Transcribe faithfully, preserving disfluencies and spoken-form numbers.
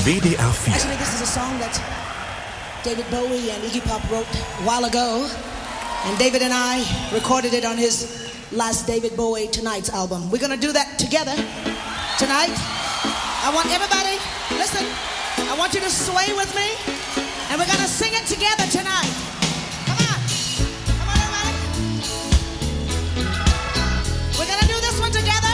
W D R vier. Actually, this is a song that David Bowie and Iggy Pop wrote a while ago, and David and I recorded it on his last David Bowie Tonight's album. We're gonna do that together tonight. I want everybody, listen, I want you to sway with me, and we're gonna sing it together tonight.